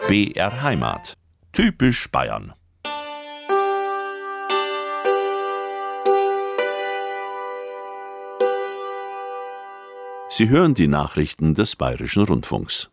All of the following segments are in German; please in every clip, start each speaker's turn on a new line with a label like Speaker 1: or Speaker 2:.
Speaker 1: BR Heimat. Typisch Bayern. Sie hören die Nachrichten des Bayerischen Rundfunks.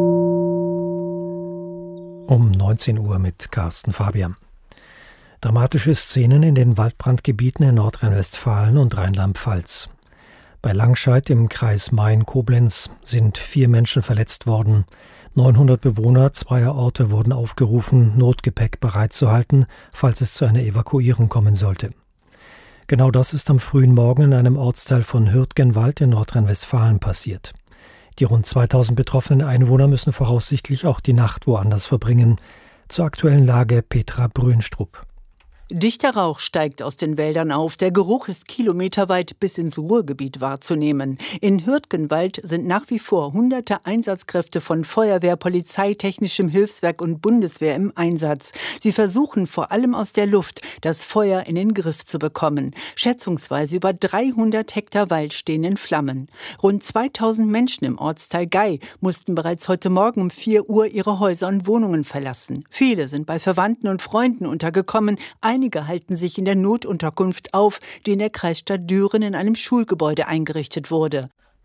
Speaker 2: Um 19 Uhr mit Carsten Fabian. Dramatische Szenen in den Waldbrandgebieten in Nordrhein-Westfalen und Rheinland-Pfalz. Bei Langscheid im Kreis Main-Koblenz sind 4 Menschen verletzt worden. 900 Bewohner zweier Orte wurden aufgerufen, Notgepäck bereitzuhalten, falls es zu einer Evakuierung kommen sollte. Genau das ist am frühen Morgen in einem Ortsteil von Hürtgenwald in Nordrhein-Westfalen passiert. Die rund 2000 betroffenen Einwohner müssen voraussichtlich auch die Nacht woanders verbringen. Zur aktuellen Lage Petra Brünstrup.
Speaker 3: Dichter Rauch steigt aus den Wäldern auf. Der Geruch ist kilometerweit bis ins Ruhrgebiet wahrzunehmen. In Hürtgenwald sind nach wie vor hunderte Einsatzkräfte von Feuerwehr, Polizei, Technischem Hilfswerk und Bundeswehr im Einsatz. Sie versuchen vor allem aus der Luft, das Feuer in den Griff zu bekommen. Schätzungsweise über 300 Hektar Wald stehen in Flammen. Rund 2000 Menschen im Ortsteil Gei mussten bereits heute Morgen um 4 Uhr ihre Häuser und Wohnungen verlassen. Viele sind bei Verwandten und Freunden untergekommen. Einige halten sich in der Notunterkunft auf, die in der Kreisstadt Düren in einem Schulgebäude eingerichtet wurde.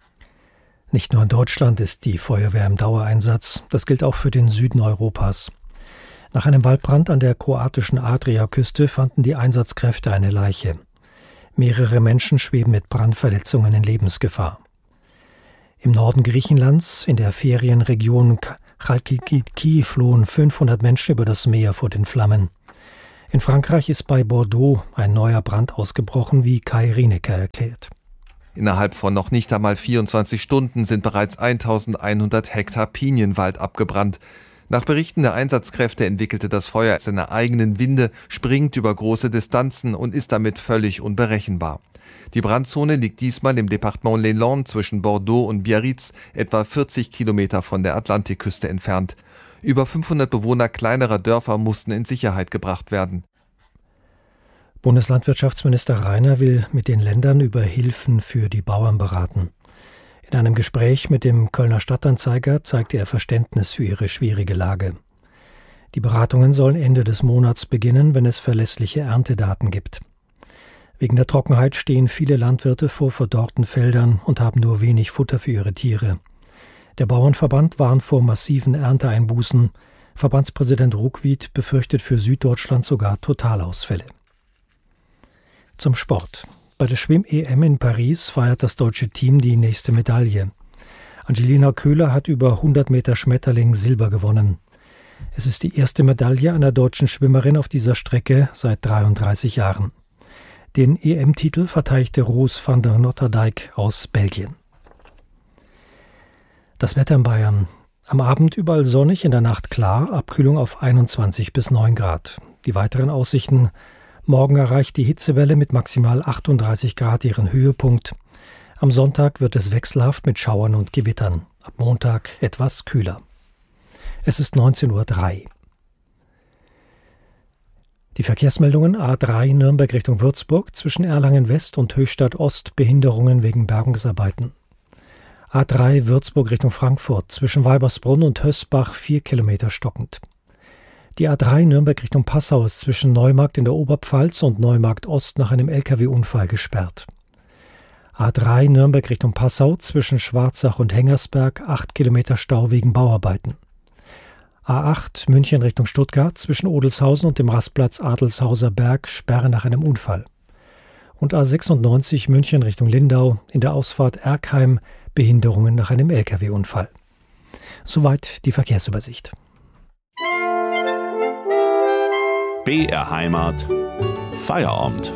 Speaker 2: Nicht nur in Deutschland ist die Feuerwehr im Dauereinsatz, das gilt auch für den Süden Europas. Nach einem Waldbrand an der kroatischen Adriaküste fanden die Einsatzkräfte eine Leiche. Mehrere Menschen schweben mit Brandverletzungen in Lebensgefahr. Im Norden Griechenlands, in der Ferienregion Chalkidiki, flohen 500 Menschen über das Meer vor den Flammen. In Frankreich ist bei Bordeaux ein neuer Brand ausgebrochen, wie Kai Rienecke erklärt.
Speaker 4: Innerhalb von noch nicht einmal 24 Stunden sind bereits 1100 Hektar Pinienwald abgebrannt. Nach Berichten der Einsatzkräfte entwickelte das Feuer seine eigenen Winde, springt über große Distanzen und ist damit völlig unberechenbar. Die Brandzone liegt diesmal im Departement Les Landes zwischen Bordeaux und Biarritz, etwa 40 Kilometer von der Atlantikküste entfernt. Über 500 Bewohner kleinerer Dörfer mussten in Sicherheit gebracht werden.
Speaker 2: Bundeslandwirtschaftsminister Rainer will mit den Ländern über Hilfen für die Bauern beraten. In einem Gespräch mit dem Kölner Stadtanzeiger zeigte er Verständnis für ihre schwierige Lage. Die Beratungen sollen Ende des Monats beginnen, wenn es verlässliche Erntedaten gibt. Wegen der Trockenheit stehen viele Landwirte vor verdorrten Feldern und haben nur wenig Futter für ihre Tiere. Der Bauernverband warnt vor massiven Ernteeinbußen. Verbandspräsident Ruckwied befürchtet für Süddeutschland sogar Totalausfälle. Zum Sport. Bei der Schwimm-EM in Paris feiert das deutsche Team die nächste Medaille. Angelina Köhler hat über 100 Meter Schmetterling Silber gewonnen. Es ist die erste Medaille einer deutschen Schwimmerin auf dieser Strecke seit 33 Jahren. Den EM-Titel verteidigte Roos van der Notterdijk aus Belgien. Das Wetter in Bayern. Am Abend überall sonnig, in der Nacht klar, Abkühlung auf 21 bis 9 Grad. Die weiteren Aussichten: Morgen erreicht die Hitzewelle mit maximal 38 Grad ihren Höhepunkt. Am Sonntag wird es wechselhaft mit Schauern und Gewittern. Ab Montag etwas kühler. Es ist 19:03 Uhr. Die Verkehrsmeldungen: A3 Nürnberg Richtung Würzburg, zwischen Erlangen West und Höchstadt Ost Behinderungen wegen Bergungsarbeiten. A3 Würzburg Richtung Frankfurt, zwischen Weibersbrunn und Hösbach 4 Kilometer stockend. Die A3 Nürnberg Richtung Passau ist zwischen Neumarkt in der Oberpfalz und Neumarkt Ost nach einem Lkw-Unfall gesperrt. A3 Nürnberg Richtung Passau, zwischen Schwarzach und Hengersberg 8 Kilometer Stau wegen Bauarbeiten. A8 München Richtung Stuttgart, zwischen Odelshausen und dem Rastplatz Adelshauser Berg Sperre nach einem Unfall. Und A96 München Richtung Lindau, in der Ausfahrt Erkheim Behinderungen nach einem Lkw-Unfall. Soweit die Verkehrsübersicht.
Speaker 1: BR Heimat. Feierabend.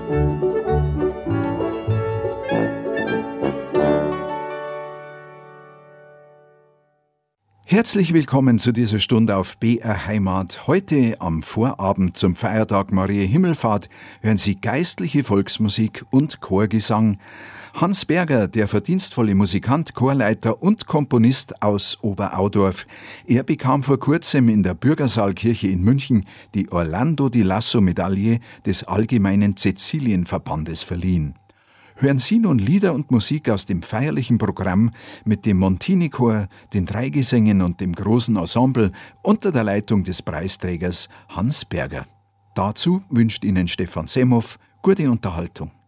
Speaker 5: Herzlich willkommen zu dieser Stunde auf BR Heimat. Heute am Vorabend zum Feiertag Mariä Himmelfahrt hören Sie geistliche Volksmusik und Chorgesang. Hans Berger, der verdienstvolle Musikant, Chorleiter und Komponist aus Oberaudorf. Er bekam vor kurzem in der Bürgersaalkirche in München die Orlando di Lasso Medaille des Allgemeinen Cäcilienverbandes verliehen. Hören Sie nun Lieder und Musik aus dem feierlichen Programm mit dem Montini-Chor, den 3 Gesängen und dem großen Ensemble unter der Leitung des Preisträgers Hans Berger. Dazu wünscht Ihnen Stefan Semhoff gute Unterhaltung.